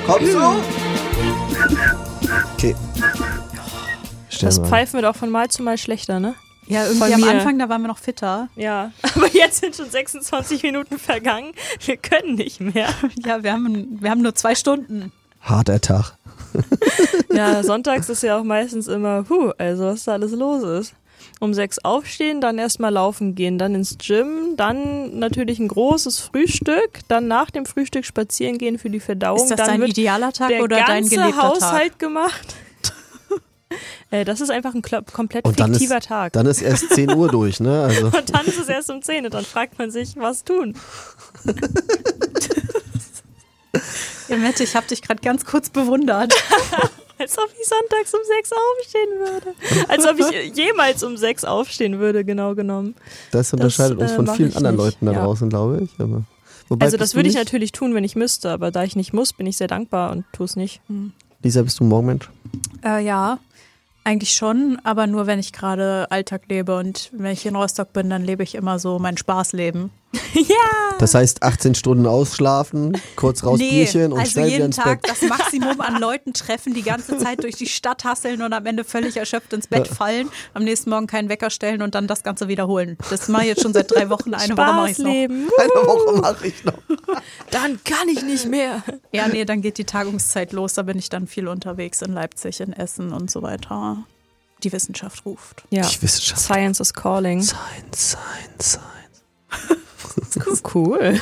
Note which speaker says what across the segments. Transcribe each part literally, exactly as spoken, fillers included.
Speaker 1: Kommst du? Okay.
Speaker 2: Das Pfeifen wird auch von Mal zu Mal schlechter, ne?
Speaker 3: Ja, irgendwie am Anfang, da waren wir noch fitter.
Speaker 2: Ja, aber jetzt sind schon sechsundzwanzig Minuten vergangen. Wir können nicht mehr.
Speaker 3: Ja, wir haben, wir haben nur zwei Stunden.
Speaker 1: Harter Tag.
Speaker 2: Ja, sonntags ist ja auch meistens immer, huh, also was da alles los ist. Um sechs aufstehen, dann erstmal laufen gehen, dann ins Gym, dann natürlich ein großes Frühstück, dann nach dem Frühstück spazieren gehen für die Verdauung.
Speaker 3: Ist das
Speaker 2: dann
Speaker 3: dein
Speaker 2: wird
Speaker 3: idealer Tag
Speaker 2: der
Speaker 3: oder dein gelebter
Speaker 2: ganze Haushalt
Speaker 3: Tag?
Speaker 2: gemacht. äh, das ist einfach ein kl- komplett
Speaker 1: Und dann
Speaker 2: fiktiver
Speaker 1: ist,
Speaker 2: Tag.
Speaker 1: Dann ist erst zehn Uhr durch, ne? Also.
Speaker 2: Und dann ist es erst um zehn und dann fragt man sich, was tun.
Speaker 3: Ja, Mette, ich habe dich gerade ganz kurz bewundert.
Speaker 2: Als ob ich sonntags um sechs aufstehen würde. Als ob ich jemals um sechs aufstehen würde, genau genommen.
Speaker 1: Das unterscheidet
Speaker 2: das,
Speaker 1: uns von
Speaker 2: äh,
Speaker 1: vielen anderen
Speaker 2: nicht.
Speaker 1: Leuten da
Speaker 2: ja.
Speaker 1: draußen, glaube ich. Aber wobei,
Speaker 2: also das
Speaker 1: bist
Speaker 2: würde
Speaker 1: du
Speaker 2: ich
Speaker 1: nicht?
Speaker 2: natürlich tun, wenn ich müsste, aber da ich nicht muss, bin ich sehr dankbar und tue es nicht.
Speaker 1: Lisa, bist du ein Morgenmensch?
Speaker 3: Äh, ja, eigentlich schon, aber nur wenn ich gerade Alltag lebe und wenn ich in Rostock bin, dann lebe ich immer so mein Spaßleben.
Speaker 2: Ja!
Speaker 1: Das heißt achtzehn Stunden ausschlafen, kurz raus
Speaker 3: nee,
Speaker 1: Bierchen und
Speaker 3: also
Speaker 1: schnell wieder
Speaker 3: jeden
Speaker 1: ins
Speaker 3: Tag
Speaker 1: Bett.
Speaker 3: das Maximum an Leuten treffen, die ganze Zeit durch die Stadt hasseln und am Ende völlig erschöpft ins Bett fallen, am nächsten Morgen keinen Wecker stellen und dann das Ganze wiederholen. Das mache ich jetzt schon seit drei Wochen, eine Woche mache ich noch.
Speaker 2: Spaßleben.
Speaker 1: Eine Woche mache ich noch.
Speaker 2: Dann kann ich nicht mehr.
Speaker 3: Ja, nee, dann geht die Tagungszeit los, da bin ich dann viel unterwegs in Leipzig, in Essen und so weiter. Die Wissenschaft ruft.
Speaker 2: Ja.
Speaker 1: Die Wissenschaft.
Speaker 2: Science is calling.
Speaker 1: Science, Science,
Speaker 2: Science. Cool.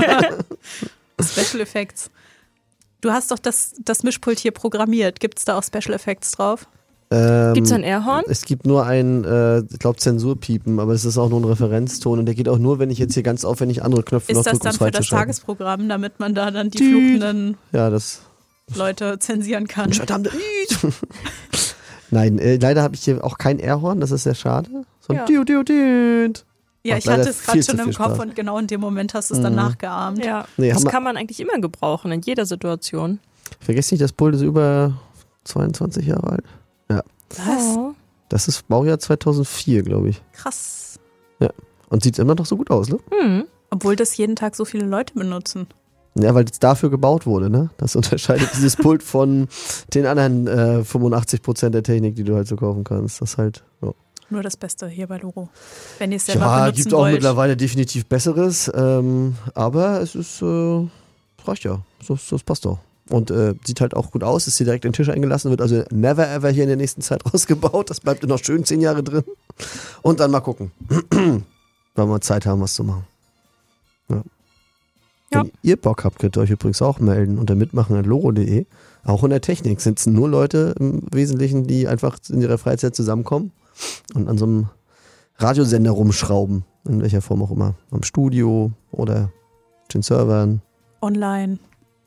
Speaker 3: Special Effects. Du hast doch das, das Mischpult hier programmiert. Gibt es da auch Special Effects drauf?
Speaker 1: Ähm,
Speaker 2: Gibt es ein Airhorn?
Speaker 1: Es gibt nur ein, äh, ich glaube, Zensurpiepen, aber es ist auch nur ein Referenzton und der geht auch nur, wenn ich jetzt hier ganz aufwendig andere Knöpfe noch
Speaker 3: Ist das
Speaker 1: drücke, um
Speaker 3: dann
Speaker 1: es
Speaker 3: für das
Speaker 1: freizuschalten.
Speaker 3: Tagesprogramm, damit man da dann die fluchenden
Speaker 1: Ja, das.
Speaker 3: Leute zensieren kann?
Speaker 1: Verdammte. Nein, äh, leider habe ich hier auch kein Airhorn, das ist sehr schade. So ein
Speaker 2: Ja.
Speaker 1: Diu, Diu, Diu.
Speaker 3: Ja,
Speaker 1: Macht
Speaker 3: ich hatte
Speaker 1: leider
Speaker 3: es gerade
Speaker 1: viel
Speaker 3: schon
Speaker 1: zu
Speaker 3: im
Speaker 1: viel
Speaker 3: Kopf
Speaker 1: Spaß.
Speaker 3: und genau in dem Moment hast du es dann
Speaker 1: Mhm.
Speaker 3: nachgeahmt.
Speaker 2: Ja.
Speaker 1: Nee,
Speaker 2: das
Speaker 1: haben wir-
Speaker 2: kann man eigentlich immer gebrauchen, in jeder Situation.
Speaker 1: Vergesst nicht, das Pult ist über zweiundzwanzig Jahre alt. Ja.
Speaker 3: Was?
Speaker 2: Oh.
Speaker 1: Das ist Baujahr zweitausendvier, glaube ich.
Speaker 3: Krass.
Speaker 1: Und sieht immer noch so gut aus, ne?
Speaker 2: Hm.
Speaker 3: Obwohl das jeden Tag so viele Leute benutzen.
Speaker 1: Ja, weil es dafür gebaut wurde, ne? Das unterscheidet dieses Pult von den anderen äh, fünfundachtzig Prozent der Technik, die du halt so kaufen kannst. Das halt, ja.
Speaker 3: Nur das Beste hier bei Loro. Wenn ihr es selber
Speaker 1: Ja,
Speaker 3: benutzen
Speaker 1: gibt auch
Speaker 3: wollt.
Speaker 1: mittlerweile definitiv Besseres, ähm, aber es ist, äh, reicht ja. So, so, das passt doch. Und äh, sieht halt auch gut aus, ist hier direkt in den Tisch eingelassen, wird also never ever hier in der nächsten Zeit rausgebaut. Das bleibt noch schön zehn Jahre drin. Und dann mal gucken, wenn wir Zeit haben, was zu machen. Ja.
Speaker 2: Ja.
Speaker 1: Wenn ihr Bock habt, könnt ihr euch übrigens auch melden unter mitmachen at loro punkt de. Auch in der Technik sitzen nur Leute im Wesentlichen, die einfach in ihrer Freizeit zusammenkommen und an so einem Radiosender rumschrauben, in welcher Form auch immer. Am Studio oder den Servern.
Speaker 3: Online,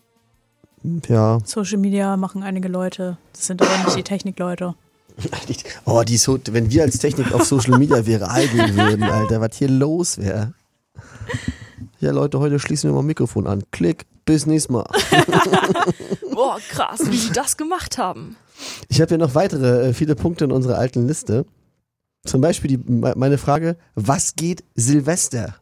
Speaker 1: Ja.
Speaker 3: Social Media machen einige Leute. Das sind aber nicht die Technikleute.
Speaker 1: Oh, die so, wenn wir als Technik auf Social Media viral gehen würden, Alter, was hier los wäre. Ja, Leute, heute schließen wir mal Mikrofon an. Klick, bis nächstes Mal.
Speaker 2: Boah, krass, wie sie das gemacht haben.
Speaker 1: Ich habe hier noch weitere, äh, viele Punkte in unserer alten Liste. Zum Beispiel die, me- meine Frage, was geht Silvester?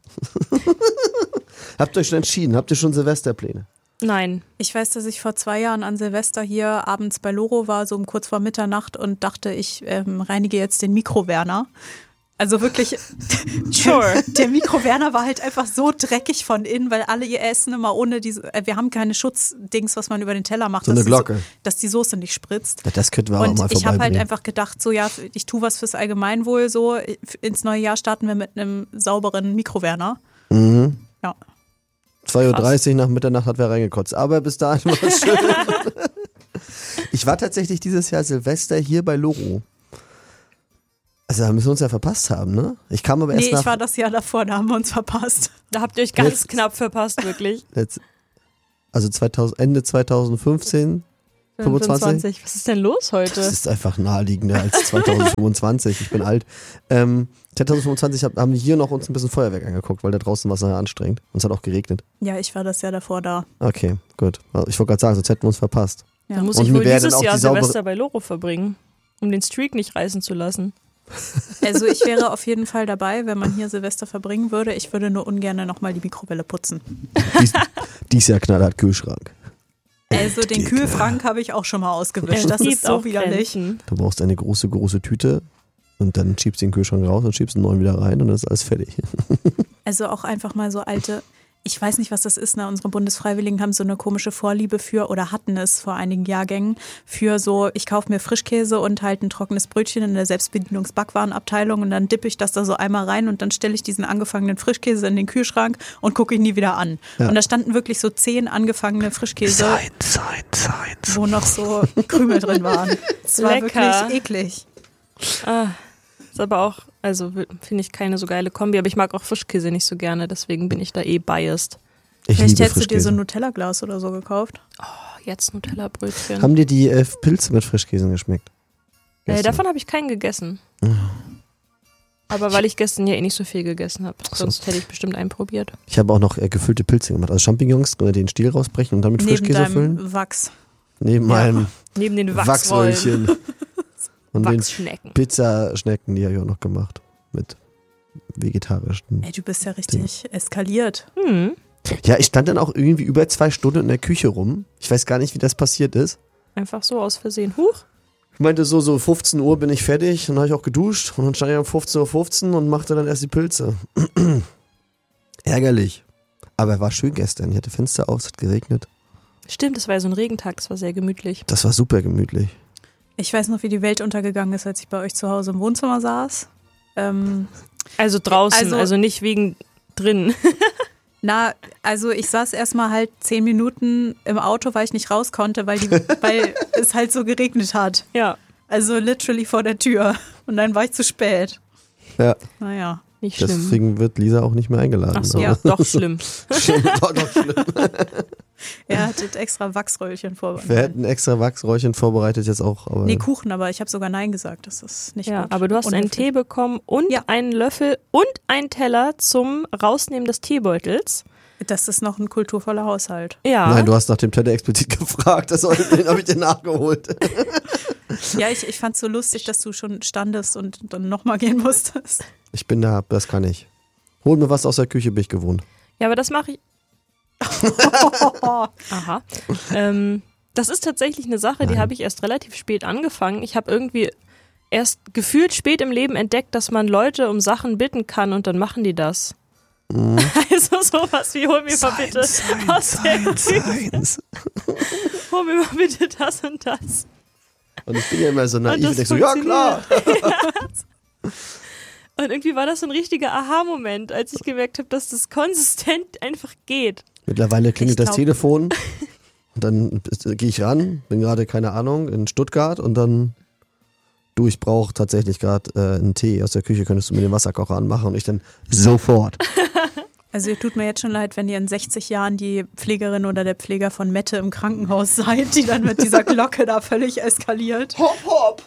Speaker 1: Habt ihr euch schon entschieden? Habt ihr schon Silvesterpläne?
Speaker 2: Nein.
Speaker 3: Ich weiß, dass ich vor zwei Jahren an Silvester hier abends bei Loro war, so um kurz vor Mitternacht und dachte, ich ähm, reinige jetzt den Mikrowerner. Also wirklich,
Speaker 2: Sure.
Speaker 3: der Mikrowerner war halt einfach so dreckig von innen, weil alle ihr Essen immer ohne diese, äh, wir haben keine Schutzdings, was man über den Teller macht,
Speaker 1: So eine
Speaker 3: dass,
Speaker 1: Glocke.
Speaker 3: Die, so, dass die Soße nicht spritzt.
Speaker 1: Ja, das könnten wir auch
Speaker 3: Und
Speaker 1: mal
Speaker 3: ich habe halt
Speaker 1: vorbeibringen.
Speaker 3: einfach gedacht, so ja, ich tue was fürs Allgemeinwohl, so ins neue Jahr starten wir mit einem sauberen Mikrowerner.
Speaker 1: Mhm.
Speaker 3: Ja.
Speaker 1: zwei Uhr dreißig nach Mitternacht hat wer reingekotzt. Aber bis dahin war es schön. Ich war tatsächlich dieses Jahr Silvester hier bei Loro. Also da müssen wir uns ja verpasst haben, ne? Ich kam aber erst
Speaker 3: Nee,
Speaker 1: nach...
Speaker 3: ich war das Jahr davor, da haben wir uns verpasst.
Speaker 2: Da habt ihr euch ganz
Speaker 1: Letzt-
Speaker 2: knapp verpasst, wirklich.
Speaker 1: Letzt, also zweitausend, Ende zweitausendfünfzehn, fünfundzwanzig.
Speaker 2: Was ist denn los heute?
Speaker 1: Das ist einfach naheliegender als zweitausendfünfundzwanzig. Ich bin alt. Ähm, zweitausendfünfundzwanzig hab, haben wir hier noch uns ein bisschen Feuerwerk angeguckt, weil da draußen war es nachher anstrengend. Und es hat auch geregnet.
Speaker 3: Ja, ich war das Jahr davor da.
Speaker 1: Okay, gut. Ich wollte gerade sagen, sonst hätten wir uns verpasst.
Speaker 3: Ja.
Speaker 2: Dann muss
Speaker 1: Und
Speaker 2: ich
Speaker 1: mir
Speaker 2: wohl
Speaker 1: wäre
Speaker 2: dieses
Speaker 1: dann auch
Speaker 2: Jahr
Speaker 1: die saubere-
Speaker 2: Silvester bei Loro verbringen, um den Streak nicht reißen zu lassen.
Speaker 3: Also ich wäre auf jeden Fall dabei, wenn man hier Silvester verbringen würde. Ich würde nur ungern nochmal die Mikrowelle putzen.
Speaker 1: Dies, dies Jahr knallhart Kühlschrank.
Speaker 3: Also den
Speaker 1: Entdecke.
Speaker 3: Kühlschrank habe ich auch schon mal ausgewischt. Das ist so widerlich.
Speaker 2: Grenzen.
Speaker 1: Du brauchst eine große, große Tüte und dann schiebst du den Kühlschrank raus und schiebst einen neuen wieder rein und dann ist alles fertig.
Speaker 3: Also auch einfach mal so alte, ich weiß nicht, was das ist, ne? Unsere Bundesfreiwilligen haben so eine komische Vorliebe für, oder hatten es vor einigen Jahrgängen, für so, ich kaufe mir Frischkäse und halt ein trockenes Brötchen in der Selbstbedienungsbackwarenabteilung und dann dippe ich das da so einmal rein und dann stelle ich diesen angefangenen Frischkäse in den Kühlschrank und gucke ihn nie wieder an.
Speaker 1: Ja.
Speaker 3: Und da standen wirklich so zehn angefangene Frischkäse,
Speaker 1: Sein, sein, sein.
Speaker 3: wo noch so Krümel drin waren. Es war
Speaker 2: Lecker.
Speaker 3: wirklich eklig.
Speaker 2: Ah, ist aber auch, also finde ich keine so geile Kombi, aber ich mag auch Frischkäse nicht so gerne, deswegen bin ich da eh biased.
Speaker 1: Ich
Speaker 3: Vielleicht
Speaker 1: liebe
Speaker 3: hättest du dir so
Speaker 1: Frischkäse.
Speaker 3: ein Nutella-Glas oder so gekauft.
Speaker 2: Oh, jetzt Nutella-Brötchen.
Speaker 1: Haben dir die äh, Pilze mit Frischkäse geschmeckt?
Speaker 2: Äh,
Speaker 1: Gestern?
Speaker 2: davon habe ich keinen gegessen. Aber weil ich gestern ja eh nicht so viel gegessen habe. Sonst hätte ich bestimmt einen probiert.
Speaker 1: Ich habe auch noch äh, gefüllte Pilze gemacht. Also Champignons, äh, den Stiel rausbrechen und dann mit
Speaker 3: Neben
Speaker 1: Frischkäse
Speaker 3: deinem
Speaker 1: füllen.
Speaker 3: Wachs.
Speaker 1: Neben
Speaker 3: Ja.
Speaker 1: meinem
Speaker 2: Neben den Wachsrollen.
Speaker 1: Wachsröllchen. Und den
Speaker 2: Wachsschnecken.
Speaker 1: Pizzaschnecken, die habe ich auch noch gemacht. Mit vegetarischen.
Speaker 3: Ey, du bist ja richtig eskaliert.
Speaker 2: Hm.
Speaker 1: Ja, ich stand dann auch irgendwie über zwei Stunden in der Küche rum. Ich weiß gar nicht, wie das passiert ist.
Speaker 2: Einfach so aus Versehen. Huch.
Speaker 1: Ich meinte so, so fünfzehn Uhr bin ich fertig und dann habe ich auch geduscht und dann stand ich um fünfzehn Uhr fünfzehn und machte dann erst die Pilze. Ärgerlich. Aber war schön gestern. Ich hatte Fenster auf, es hat geregnet.
Speaker 2: Stimmt, es war ja so ein Regentag, das war sehr gemütlich.
Speaker 1: Das war super gemütlich.
Speaker 3: Ich weiß noch, wie die Welt untergegangen ist, als ich bei euch zu Hause im Wohnzimmer saß. Ähm,
Speaker 2: Also draußen,
Speaker 3: Also-
Speaker 2: also, nicht wegen drin.
Speaker 3: na, also ich saß erstmal halt zehn Minuten im Auto, weil ich nicht raus konnte, weil, die, weil es halt so geregnet hat.
Speaker 2: Ja,
Speaker 3: Also literally vor der Tür. Und dann war ich zu spät.
Speaker 1: Ja,
Speaker 3: Naja.
Speaker 2: nicht schlimm.
Speaker 1: deswegen wird Lisa auch nicht mehr eingeladen.
Speaker 2: Ach so,
Speaker 1: Aber-
Speaker 2: ja, doch schlimm.
Speaker 1: Schlimm, doch, doch schlimm.
Speaker 3: Er hat extra Wachsröllchen
Speaker 1: Wir
Speaker 3: vorbereitet.
Speaker 1: hätten extra Wachsräuchchen vorbereitet jetzt auch. Aber
Speaker 3: Nee, Kuchen, aber ich habe sogar Nein gesagt. Das ist nicht
Speaker 2: Ja,
Speaker 3: gut.
Speaker 2: aber du hast einen
Speaker 3: Unhöflich.
Speaker 2: Tee bekommen und
Speaker 3: Ja.
Speaker 2: einen Löffel und einen Teller zum Rausnehmen des Teebeutels.
Speaker 3: Das ist noch ein kulturvoller Haushalt.
Speaker 2: Ja.
Speaker 1: Nein, du hast nach dem Teller explizit gefragt. Das soll- den habe ich dir nachgeholt.
Speaker 3: Ja, ich, ich fand es so lustig, dass du schon standest und dann nochmal gehen musstest.
Speaker 1: Ich bin da, das kann ich. Hol mir was aus der Küche, bin ich gewohnt.
Speaker 2: Ja, aber das mache ich. Aha. ähm, das ist tatsächlich eine Sache, die
Speaker 1: Nein.
Speaker 2: habe ich erst relativ spät angefangen. Ich habe irgendwie erst gefühlt spät im Leben entdeckt, dass man Leute um Sachen bitten kann und dann machen die das.
Speaker 1: Mhm.
Speaker 2: Also sowas wie, hol mir mal bitte aus der Küche,
Speaker 1: Seins.
Speaker 2: hol mir mal bitte das und das.
Speaker 1: Und ich bin ja immer so
Speaker 2: Und
Speaker 1: naiv
Speaker 2: das
Speaker 1: und denke so, ja klar.
Speaker 2: Und irgendwie war das so ein richtiger Aha-Moment, als ich gemerkt habe, dass das konsistent einfach geht.
Speaker 1: Mittlerweile klingelt
Speaker 3: Ich
Speaker 1: das
Speaker 3: glaub-
Speaker 1: Telefon und dann äh, gehe ich ran, bin gerade, keine Ahnung, in Stuttgart und dann, du, ich brauche tatsächlich gerade äh, einen Tee aus der Küche, könntest du mir den Wasserkocher anmachen? Und ich dann sofort.
Speaker 3: Also ihr tut mir jetzt schon leid, wenn ihr in sechzig Jahren die Pflegerin oder der Pfleger von Mette im Krankenhaus seid, die dann mit dieser Glocke da völlig eskaliert.
Speaker 1: Hopp, hopp.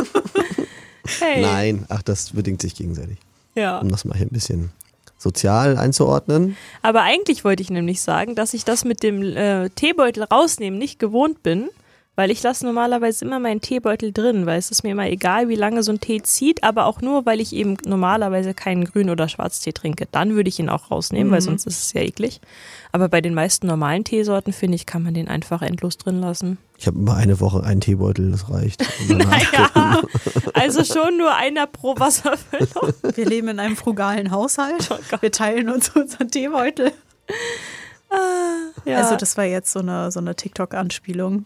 Speaker 2: Hey.
Speaker 1: Nein, ach, das bedingt sich gegenseitig.
Speaker 2: Ja.
Speaker 1: Um das mal hier ein bisschen sozial einzuordnen.
Speaker 2: Aber eigentlich wollte ich nämlich sagen, dass ich das mit dem äh, Teebeutel rausnehmen nicht gewohnt bin, weil ich lasse normalerweise immer meinen Teebeutel drin, weil es ist mir immer egal, wie lange so ein Tee zieht, aber auch nur, weil ich eben normalerweise keinen Grün- oder Schwarztee trinke. Dann würde ich ihn auch rausnehmen,
Speaker 3: Mhm.
Speaker 2: weil sonst ist es ja eklig. Aber bei den meisten normalen Teesorten, finde ich, kann man den einfach endlos drin lassen.
Speaker 1: Ich habe immer eine Woche einen Teebeutel, das reicht. Und danach-
Speaker 2: Naja, also schon nur einer pro Wasserfüllung.
Speaker 3: Wir leben in einem frugalen Haushalt. Wir teilen uns unseren Teebeutel.
Speaker 2: Ja.
Speaker 3: Also das war jetzt so eine, so eine TikTok-Anspielung.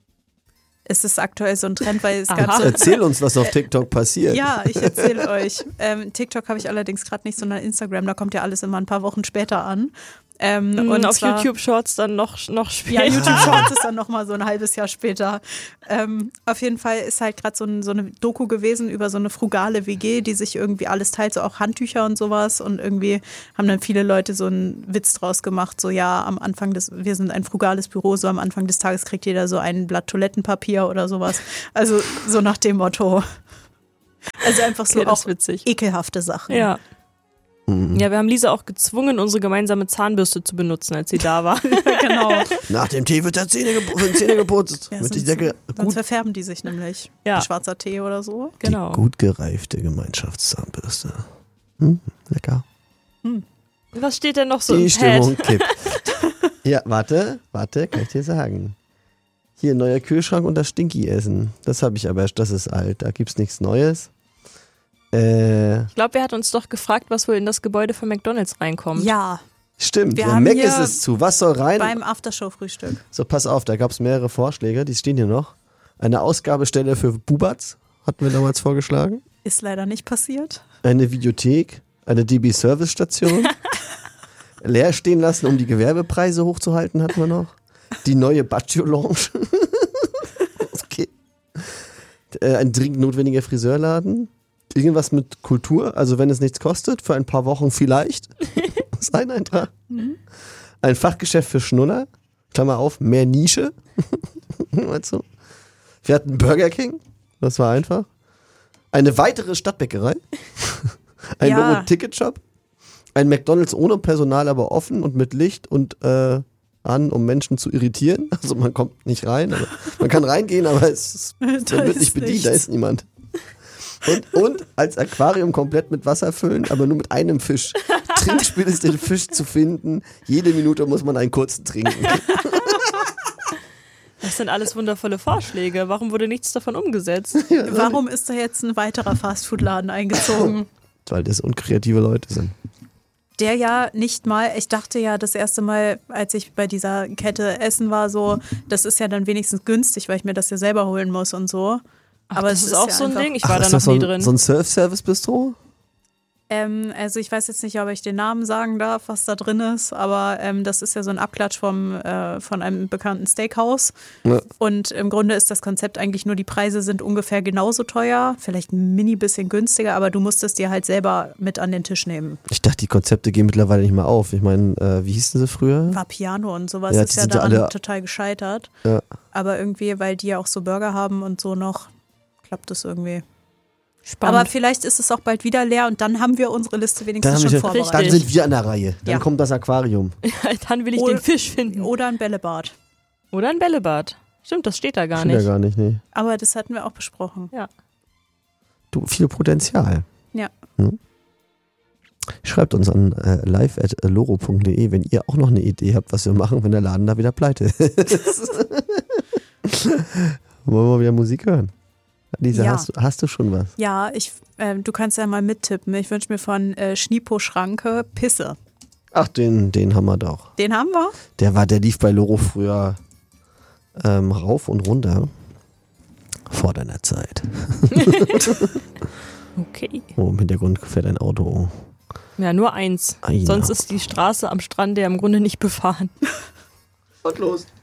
Speaker 3: Es ist aktuell so ein Trend, weil es gab
Speaker 2: Aha.
Speaker 3: so...
Speaker 1: Erzähl uns, was auf TikTok passiert.
Speaker 3: Ja, ich erzähle euch. Ähm, TikTok habe ich allerdings gerade nicht, sondern Instagram. Da kommt ja alles immer ein paar Wochen später an. Ähm,
Speaker 2: Und
Speaker 3: und
Speaker 2: auf
Speaker 3: zwar,
Speaker 2: YouTube Shorts dann noch, noch später.
Speaker 3: Ja, YouTube Shorts ist dann nochmal so ein halbes Jahr später. Ähm, auf jeden Fall ist halt gerade so, ein, so eine Doku gewesen über so eine frugale W G, die sich irgendwie alles teilt, so auch Handtücher und sowas. Und irgendwie haben dann viele Leute so einen Witz draus gemacht, so ja, am Anfang des, wir sind ein frugales Büro, so am Anfang des Tages kriegt jeder so ein Blatt Toilettenpapier oder sowas. Also so nach dem Motto. Also einfach so
Speaker 2: Okay, das
Speaker 3: auch
Speaker 2: ist witzig.
Speaker 3: ekelhafte Sachen.
Speaker 2: Ja.
Speaker 1: Mhm.
Speaker 2: Ja, wir haben Lisa auch gezwungen, unsere gemeinsame Zahnbürste zu benutzen, als sie da war.
Speaker 3: Genau.
Speaker 1: Nach dem Tee wird der Zähne, gep werden Zähne geputzt.
Speaker 3: Ja,
Speaker 1: wird die
Speaker 3: sonst,
Speaker 1: Decke
Speaker 3: sonst
Speaker 1: gut,
Speaker 3: verfärben die sich nämlich.
Speaker 2: Ja.
Speaker 3: Schwarzer Tee oder so.
Speaker 2: Genau.
Speaker 1: gut gereifte Gemeinschaftszahnbürste. Hm, lecker.
Speaker 2: Was steht denn noch so
Speaker 1: Die
Speaker 2: im
Speaker 1: Stimmung
Speaker 2: Pad?
Speaker 1: kippt. Ja, warte, warte, kann ich dir sagen. Hier ein neuer Kühlschrank und das Stinky-Essen. Das habe ich aber, das ist alt, da gibt's nichts Neues. Äh,
Speaker 2: Ich glaube, er hat uns doch gefragt, was wohl in das Gebäude von McDonald's reinkommt.
Speaker 3: Ja,
Speaker 1: stimmt,
Speaker 3: Wir
Speaker 1: der
Speaker 3: haben
Speaker 1: Mac
Speaker 3: hier
Speaker 1: ist es zu. Was soll rein?
Speaker 3: beim Aftershow-Frühstück.
Speaker 1: So, pass auf, da gab es mehrere Vorschläge, die stehen hier noch. Eine Ausgabestelle für Bubatz, hatten wir damals vorgeschlagen.
Speaker 3: Ist leider nicht passiert.
Speaker 1: Eine Videothek, eine D B-Service-Station. Leer stehen lassen, um die Gewerbepreise hochzuhalten, hatten wir noch. Die neue Baggio-Lounge. Okay. Äh, ein dringend notwendiger Friseurladen. Irgendwas mit Kultur, also wenn es nichts kostet, für ein paar Wochen vielleicht. Das ist ein Eintrag. Mhm. Ein Fachgeschäft für Schnuller. Klammer auf, mehr Nische. Meinst du? Wir hatten Burger King. Das war einfach. Eine weitere Stadtbäckerei. Ein
Speaker 3: Ja.
Speaker 1: Loro-Ticket-Shop. Ein McDonald's ohne Personal, aber offen und mit Licht und äh, an, um Menschen zu irritieren. Also man kommt nicht rein, aber man kann reingehen, aber es ist, man
Speaker 3: Da
Speaker 1: wird
Speaker 3: ist
Speaker 1: nicht bedient,
Speaker 3: nichts.
Speaker 1: da ist niemand. Und, und als Aquarium komplett mit Wasser füllen, aber nur mit einem Fisch. Trinkspiel ist, den Fisch zu finden. Jede Minute muss man einen kurzen trinken.
Speaker 2: Das sind alles wundervolle Vorschläge. Warum wurde nichts davon umgesetzt?
Speaker 3: Warum ist da jetzt ein weiterer Fastfood-Laden eingezogen?
Speaker 1: Weil das unkreative Leute sind.
Speaker 3: Der ja nicht mal, ich dachte ja das erste Mal, als ich bei dieser Kette essen war, so, das ist ja dann wenigstens günstig, weil ich mir das ja selber holen muss und so.
Speaker 2: Ach,
Speaker 3: Aber
Speaker 2: das
Speaker 3: es
Speaker 2: ist auch
Speaker 3: ja
Speaker 2: so ein
Speaker 3: einfach-
Speaker 2: Ding. Ich
Speaker 1: Ach,
Speaker 2: war da
Speaker 1: ist
Speaker 2: noch
Speaker 1: das so
Speaker 2: nie
Speaker 1: ein,
Speaker 2: drin.
Speaker 1: so ein Surf-Service-Bistro?
Speaker 3: Ähm, also ich weiß jetzt nicht, ob ich den Namen sagen darf, was da drin ist, aber ähm, das ist ja so ein Abklatsch vom, äh, von einem bekannten Steakhouse.
Speaker 1: Ja.
Speaker 3: Und im Grunde ist das Konzept eigentlich nur, die Preise sind ungefähr genauso teuer, vielleicht ein mini bisschen günstiger, aber du musst es dir halt selber mit an den Tisch nehmen.
Speaker 1: Ich dachte, die Konzepte gehen mittlerweile nicht mehr auf. Ich meine, äh, wie hießen sie früher?
Speaker 3: Vapiano und sowas
Speaker 1: Ja,
Speaker 3: ist
Speaker 1: die
Speaker 3: ja
Speaker 1: sind ja
Speaker 3: daran
Speaker 1: alle-
Speaker 3: total gescheitert.
Speaker 1: Ja.
Speaker 3: Aber irgendwie, weil die ja auch so Burger haben und so noch, klappt das irgendwie.
Speaker 2: Spannend.
Speaker 3: Aber vielleicht ist es auch bald wieder leer und dann haben wir unsere Liste
Speaker 1: Dann,
Speaker 3: wenigstens
Speaker 1: haben
Speaker 3: schon
Speaker 1: wir,
Speaker 3: vorbereitet.
Speaker 1: dann sind wir an der Reihe. Dann
Speaker 3: Ja.
Speaker 1: kommt das Aquarium.
Speaker 2: Dann will ich
Speaker 3: Oder-
Speaker 2: den Fisch finden.
Speaker 3: Oder ein Bällebad.
Speaker 2: Oder ein Bällebad. Stimmt, das steht da gar
Speaker 1: Stimmt
Speaker 2: nicht.
Speaker 1: ja gar nicht, nee.
Speaker 3: Aber das hatten wir auch besprochen.
Speaker 2: Ja.
Speaker 1: Du, viel Potenzial.
Speaker 3: Ja.
Speaker 1: Hm? Schreibt uns an äh, live at loro punkt de, wenn ihr auch noch eine Idee habt, was wir machen, wenn der Laden da wieder pleite ist. Wollen wir wieder Musik hören? Lisa,
Speaker 3: Ja.
Speaker 1: hast, du- hast du schon was?
Speaker 3: Ja, ich, ähm, du kannst ja mal mittippen. Ich wünsche mir von äh, Schnipo Schranke Pisse.
Speaker 1: Ach, den, den haben wir doch.
Speaker 3: Den haben wir?
Speaker 1: Der war, der lief bei Loro früher ähm, rauf und runter. Vor deiner Zeit.
Speaker 2: Okay.
Speaker 1: Oh, im Hintergrund fährt ein Auto.
Speaker 2: Ja, nur eins.
Speaker 1: Einer.
Speaker 2: Sonst ist die Straße am Strand ja im Grunde nicht befahren.
Speaker 1: Und los.